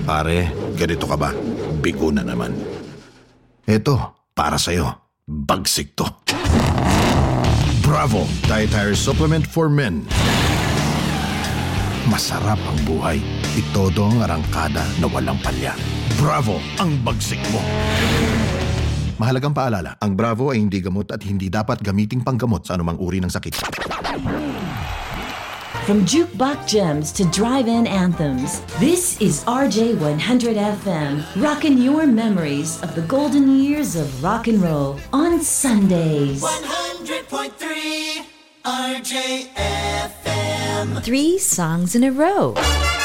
Pare, ganito ka ba? Bigo na naman. Eto, para sa'yo. Bagsik to. Bravo! Dietary Supplement for Men. Masarap ang buhay. Itodo ang arangkada na walang palya. Bravo! Ang bagsik mo. Mahalagang paalala, ang Bravo ay hindi gamot at hindi dapat gamiting panggamot sa anumang uri ng sakit. From jukebox gems to drive-in anthems, this is RJ 100 FM, rocking your memories of the golden years of rock and roll on Sundays. 100.3 RJ FM. 3 songs in a row.